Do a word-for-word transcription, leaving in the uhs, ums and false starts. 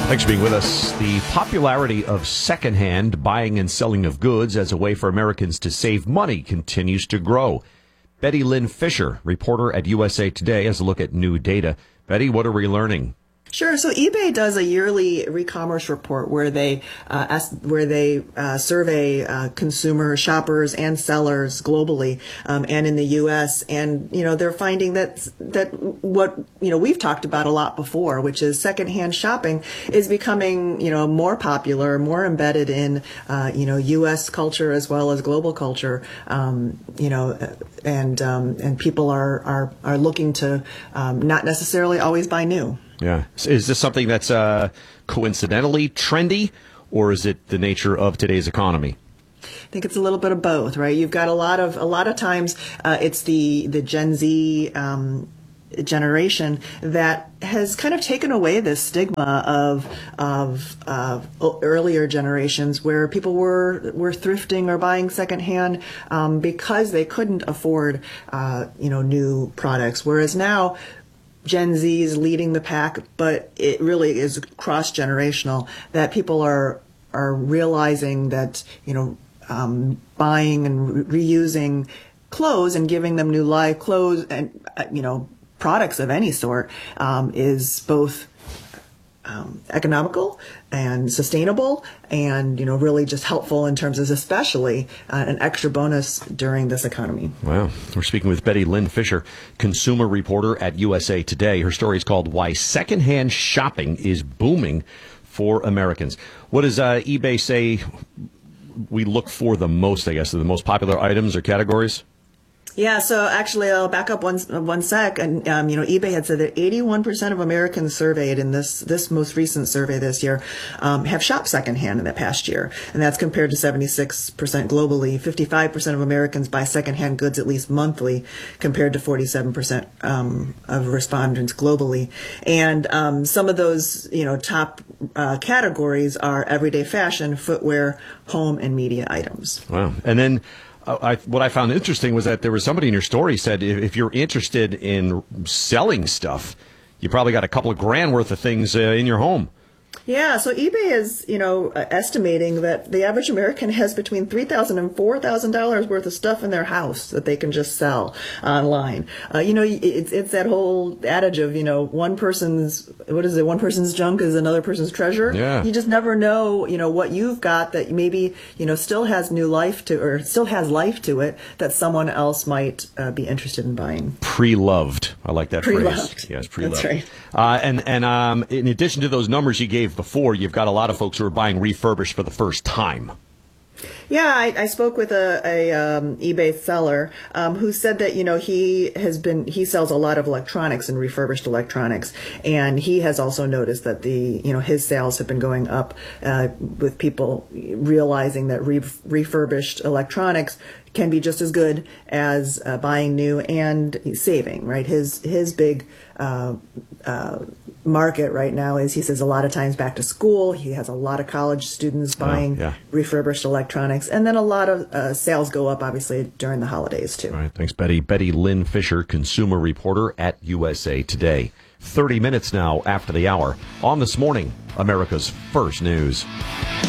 Thanks for being with us. The popularity of secondhand buying and selling of goods as a way for Americans to save money continues to grow. Betty Lynn Fisher, reporter at U S A Today, has a look at new data. Betty, what are we learning? Sure. So eBay does a yearly re-commerce report where they uh, ask, where they uh, survey uh, consumer shoppers and sellers globally um, and in the U S. And you know they're finding that that what you know we've talked about a lot before, which is secondhand shopping, is becoming you know more popular, more embedded in uh, you know U S culture as well as global culture. Um, you know, and um, and people are are are looking to um, not necessarily always buy new. Yeah. Is this something that's uh, coincidentally trendy, or is it the nature of today's economy? I think it's a little bit of both, right? You've got a lot of a lot of times uh, it's the the Gen Z um, generation that has kind of taken away this stigma of of uh, earlier generations where people were were thrifting or buying secondhand um, because they couldn't afford uh, you know new products, whereas now Gen Z is leading the pack, but it really is cross-generational, that people are are realizing that, you know, um, buying and re- reusing clothes and giving them new life, clothes and, uh, you know, products of any sort um, is both Um, economical and sustainable and, you know, really just helpful in terms of especially uh, an extra bonus during this economy. Wow. We're speaking with Betty Lynn Fisher, consumer reporter at U S A Today. Her story is called Why Secondhand Shopping is Booming for Americans. What does uh, eBay say we look for the most, I guess, the most popular items or categories? Yeah, so actually, I'll back up one one sec. And um, you know, eBay had said that eighty-one percent of Americans surveyed in this this most recent survey this year um, have shopped secondhand in the past year, and that's compared to seventy-six percent globally. fifty-five percent of Americans buy secondhand goods at least monthly, compared to forty-seven percent um, of respondents globally. And um, some of those, you know, top uh, categories are everyday fashion, footwear, home, and media items. Wow, and then. Uh, I, what I found interesting was that there was somebody in your story said if, if you're interested in selling stuff, you probably got a couple of grand worth of things uh, in your home. Yeah, so eBay is, you know, uh, estimating that the average American has between three thousand dollars and four thousand dollars worth of stuff in their house that they can just sell online. Uh, you know, it's it's that whole adage of, you know, one person's, what is it, one person's junk is another person's treasure. Yeah. You just never know, you know, what you've got that maybe, you know, still has new life to, or still has life to it that someone else might uh, be interested in buying. Pre-loved. I like that Pre-loved. phrase. Yes, pre-loved. That's right. Uh, and and um, in addition to those numbers you gave before, you've got a lot of folks who are buying refurbished for the first time. Yeah, I, I spoke with a, a um, eBay seller um, who said that, you know, he has been, he sells a lot of electronics and refurbished electronics. And he has also noticed that the, you know, his sales have been going up uh, with people realizing that re- refurbished electronics can be just as good as uh, buying new and saving, right? His, his big uh, uh, market right now is, he says, a lot of times back to school. He has a lot of college students buying oh, yeah. refurbished electronics. And then a lot of uh, sales go up, obviously, during the holidays, too. All right. Thanks, Betty. Betty Lynn Fisher, consumer reporter at U S A Today. thirty minutes now after the hour on This Morning, America's First News.